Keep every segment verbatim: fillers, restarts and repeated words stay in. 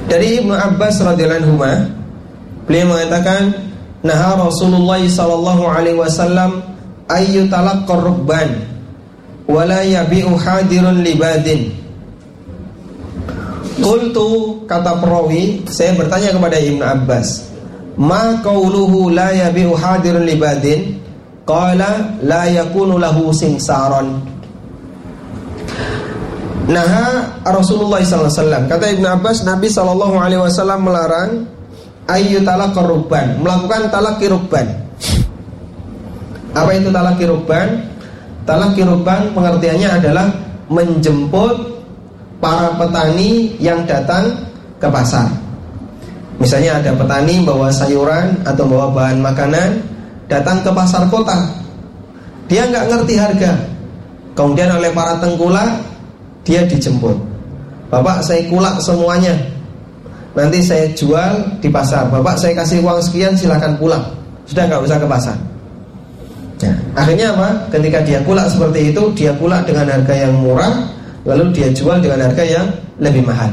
Dari Ibnu Abbas radhiyallahu anhu, beliau mengatakan, "Naha Rasulullah sallallahu alaihi wasallam ayyu talaqqar rukban wa la yabi'u hadirun libadin." Qultu, kata perawi, saya bertanya kepada Ibnu Abbas, "Ma qauluhu la yabi'u hadirun libadin?" Qala la yakunu lahu simsaron. Naha Rasulullah sallallahu alaihi wasallam, kata Ibnu Abbas, Nabi sallallahu alaihi wasallam melarang ayyu talaqqar rukban, melakukan talaqi rukban. Apa itu talaqi rukban? Talaqi rukban pengertiannya adalah menjemput para petani yang datang ke pasar. Misalnya ada petani bawa sayuran atau bawa bahan makanan datang ke pasar kota. Dia nggak ngerti harga. Kemudian oleh para tengkulak dia dijemput. "Bapak, saya kulak semuanya. Nanti saya jual di pasar. Bapak, saya kasih uang sekian, silakan pulang. Sudah nggak usah ke pasar." Nah, akhirnya apa? Ketika dia kulak seperti itu, dia kulak dengan harga yang murah, lalu dia jual dengan harga yang lebih mahal.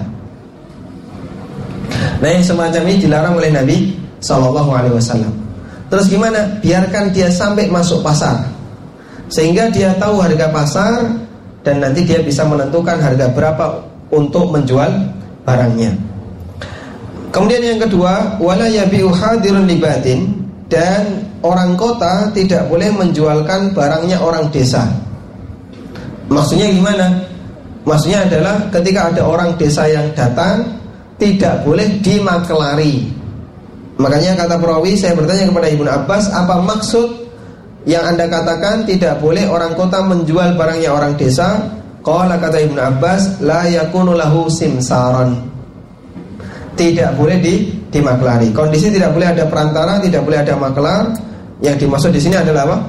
Nah, yang semacam ini dilarang oleh Nabi Sallallahu Alaihi Wasallam. Terus gimana? Biarkan dia sampai masuk pasar, sehingga dia tahu harga pasar, dan nanti dia bisa menentukan harga berapa untuk menjual barangnya. Kemudian yang kedua, wala yabi'u hadirun libatin, dan orang kota tidak boleh menjualkan barangnya orang desa. Maksudnya gimana? Maksudnya adalah ketika ada orang desa yang datang, tidak boleh dimakelari. Makanya kata perawi, saya bertanya kepada Ibnu Abbas, apa maksud yang Anda katakan tidak boleh orang kota menjual barangnya orang desa? Qala, kata Ibnu Abbas, la yakunu lahu simsaron. Tidak boleh di, dimaklari. Kondisi tidak boleh ada perantara, tidak boleh ada maklar. Yang dimaksud di sini adalah apa?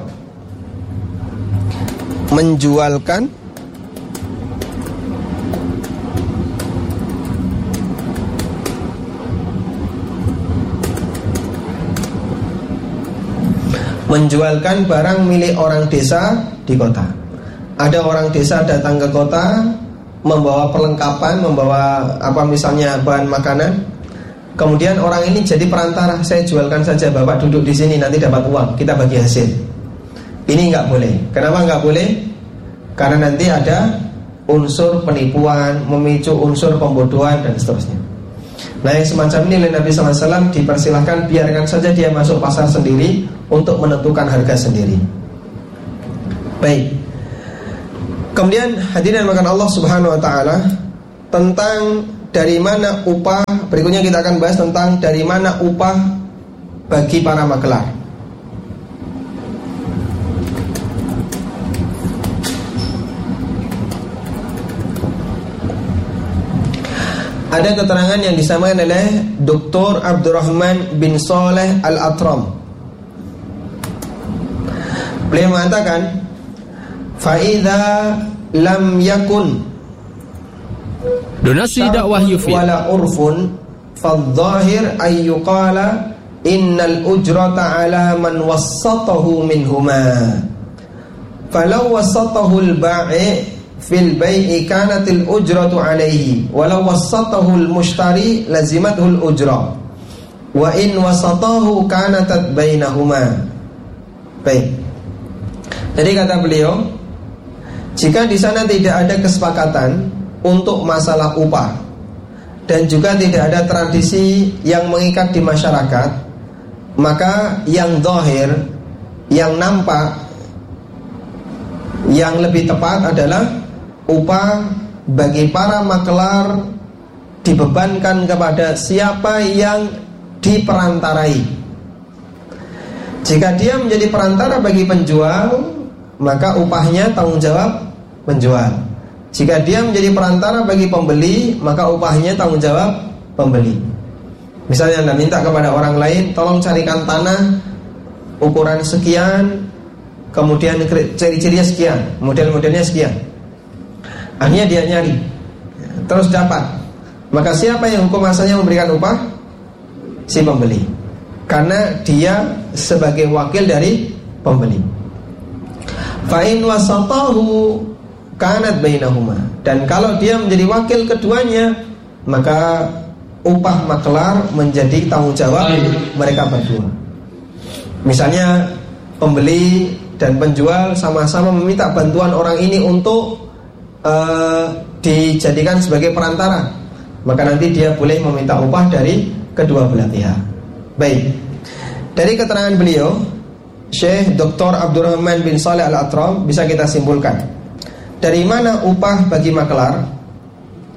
Menjualkan menjualkan barang milik orang desa di kota. Ada orang desa datang ke kota membawa perlengkapan, membawa apa misalnya bahan makanan. Kemudian orang ini jadi perantara, saya jualkan saja, Bapak duduk di sini nanti dapat uang, kita bagi hasil. Ini nggak boleh. Kenapa nggak boleh? Karena nanti ada unsur penipuan, memicu unsur pembodohan dan seterusnya. Nah, yang semacam ini oleh Nabi sallallahu alaihi wasallam dipersilahkan, biarkan saja dia masuk pasar sendiri untuk menentukan harga sendiri. Baik. Kemudian hadirin makan Allah Subhanahu wa taala, tentang dari mana upah, berikutnya kita akan bahas tentang dari mana upah bagi para makelar. Ada keterangan yang disampaikan oleh Doktor Abdurrahman bin Saleh Al-Atram. Beliau mengatakan, "Fa'idha lam yakun donasi dakwah Yufi wala urfun fadh-dhahir ay yuqala innal ujrata ala man wassatahu minhuma. Falau wassatahu al-ba'i fil bai'i kanatil ujratu alaihi walau wassatahu al-mushtari lazimathu al-ujra wa in wasatahu kanatat bainahuma." Baik. Jadi kata beliau, jika di sana tidak ada kesepakatan untuk masalah upah dan juga tidak ada tradisi yang mengikat di masyarakat, maka yang zahir, yang nampak, yang lebih tepat adalah upah bagi para makelar dibebankan kepada siapa yang diperantarai. Jika dia menjadi perantara bagi penjual, maka upahnya tanggung jawab penjual. Jika dia menjadi perantara bagi pembeli, maka upahnya tanggung jawab pembeli. Misalnya Anda minta kepada orang lain, tolong carikan tanah ukuran sekian, kemudian ciri-cirinya sekian, model-modelnya sekian. Akhirnya dia nyari, terus dapat. Maka siapa yang hukum asalnya memberikan upah? Si pembeli. Karena dia sebagai wakil dari pembeli. Fa'in wasatahu kanat bainahuma. Dan kalau dia menjadi wakil keduanya, maka upah makelar menjadi tanggung jawab mereka berdua. Misalnya pembeli dan penjual sama-sama meminta bantuan orang ini untuk uh, dijadikan sebagai perantara, maka nanti dia boleh meminta upah dari kedua belah pihak. Baik, dari keterangan beliau Syekh Doktor Abdurrahman bin Shalih Al-Atram bisa kita simpulkan, dari mana upah bagi makelar